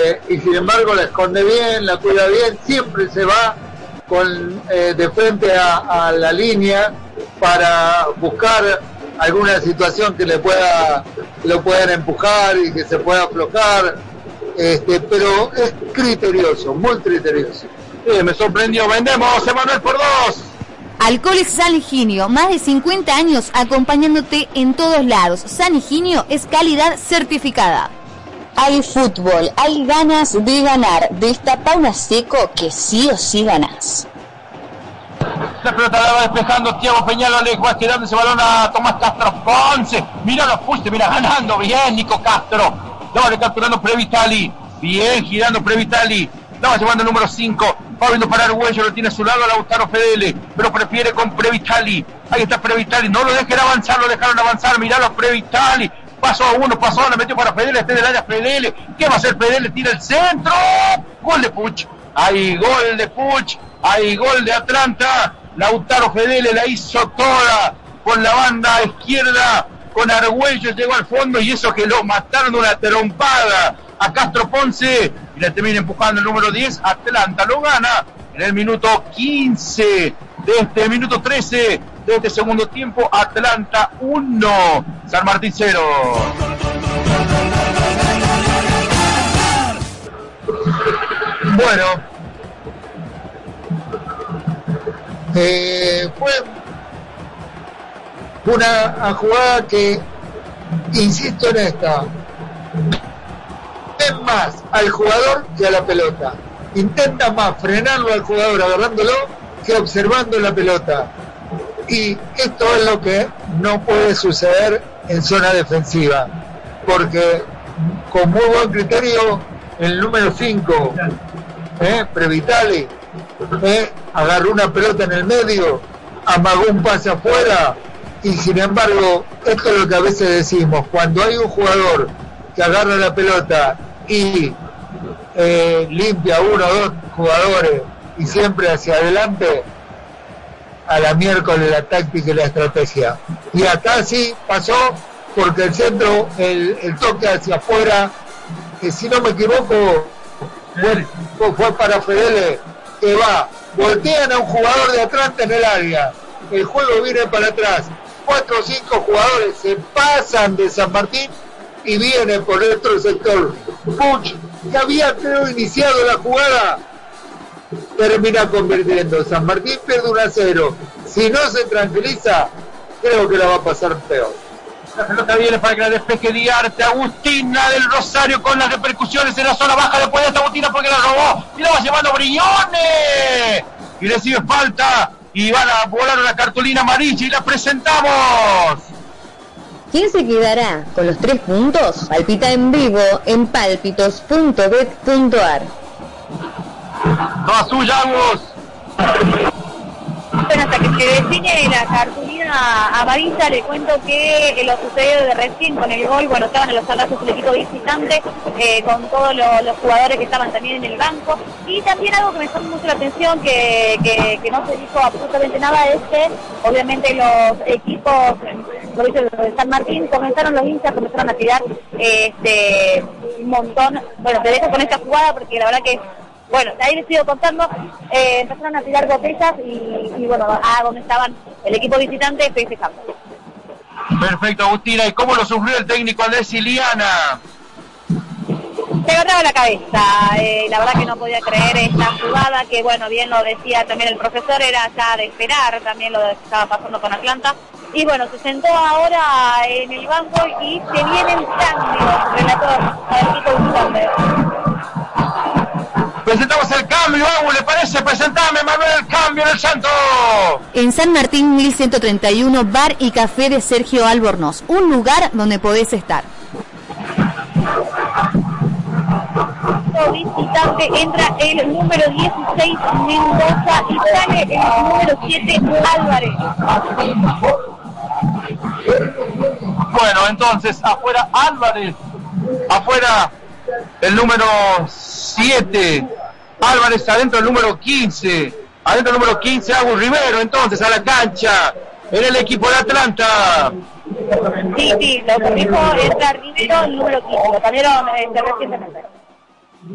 y sin embargo la esconde bien, la cuida bien, siempre se va de frente a la línea para buscar alguna situación que lo puedan empujar y que se pueda aflojar, pero es criterioso, muy criterioso. Me sorprendió. Vendemos, Emanuel, por 2. Alcoholes San Higinio, más de 50 años acompañándote en todos lados. San Higinio es calidad certificada. Hay fútbol, hay ganas de ganar. Destapa una seco que sí o sí ganás. La pelota la va despejando Thiago Peñaloles, va quedando ese balón a Tomás Castro Ponce. Mira los pustes, mira, ganando bien Nico Castro. La va capturando Previtali. Bien, girando Previtali. La va llevando el número 5. Va viendo para Argüello, lo tiene a su lado a Lautaro Fedele, pero prefiere con Previtali. Ahí está Previtali, no lo dejen avanzar, lo dejaron avanzar. Mirá los Previtali. Pasó a uno, le metió para Fedele, este del área Fedele. ¿Qué va a hacer Fedele? Tira el centro. Gol de Puch. Hay gol de Puch. Hay gol de Atlanta. Lautaro Fedele la hizo toda con la banda izquierda. Con Argüello llegó al fondo y eso que lo mataron de una trompada a Castro Ponce. Y le termina empujando el número 10. Atlanta lo gana en el minuto 15 de este minuto 13 de este segundo tiempo. Atlanta 1, San Martín 0. Bueno, fue una jugada que, insisto en esta, es más al jugador que a la pelota. Intenta más frenarlo al jugador agarrándolo que observando la pelota. Y esto es lo que no puede suceder en zona defensiva, porque con muy buen criterio el número 5, Previtali, agarró una pelota en el medio, amagó un pase afuera, y sin embargo, esto es lo que a veces decimos, cuando hay un jugador que agarra la pelota y limpia 1 o 2 jugadores y siempre hacia adelante, a la miércoles la táctica y la estrategia. Y acá sí pasó, porque el centro, el toque hacia afuera, que si no me equivoco, fue para Fedele, que va, voltean a un jugador de Atlanta en el área, el juego viene para atrás, 4 o 5 jugadores se pasan de San Martín y vienen por el otro sector. Puch, que había creo iniciado la jugada, termina convirtiendo. San Martín pierde 1-0. Si no se tranquiliza, creo que la va a pasar peor. La pelota viene para que la despeje Diarte. Agustina del Rosario con las repercusiones en la zona baja después de esta Agustina porque la robó y la va llevando Brignone y recibe falta y van a volar una cartulina amarilla y la presentamos. ¿Quién se quedará con los 3 puntos? Palpita en vivo en palpitos.bet.ar. Toda suya, Agus. Bueno, hasta que se define la cartulina amarilla, le cuento que lo sucedido de recién con el gol, bueno, estaban en los abrazos del equipo visitante, con todos los jugadores que estaban también en el banco, y también algo que me llamó mucho la atención, que no se dijo absolutamente nada, es que obviamente los equipos, lo dice de San Martín, los hinchas comenzaron a tirar un montón. Bueno, te dejo con esta jugada porque la verdad que, bueno, ahí les sigo contando, empezaron a tirar botellas y bueno, a donde estaban el equipo visitante festejando. Perfecto, Agustina. ¿Y cómo lo sufrió el técnico Andrés Iliana? Se agarraba la cabeza, la verdad que no podía creer esta jugada, que bueno, bien lo decía también el profesor, era ya de esperar también lo que estaba pasando con Atlanta. Y bueno, se sentó ahora en el banco y se vienen cambios, relator al equipo visitante. Presentamos el cambio, Agus, ¿le parece? Presentame, Manuel, el cambio en el Santo. En San Martín 1131, bar y café de Sergio Albornoz, un lugar donde podés estar. Visitante entra el número 16 Mendoza y sale el número 7 Álvarez. Bueno, entonces afuera Álvarez, afuera el número 7 Álvarez, adentro el número 15, adentro el número 15 Agus Rivero, entonces a la cancha en el equipo de Atlanta. Sí, lo corrijo, entra Rivero, el número 15, lo cambiaron recientemente.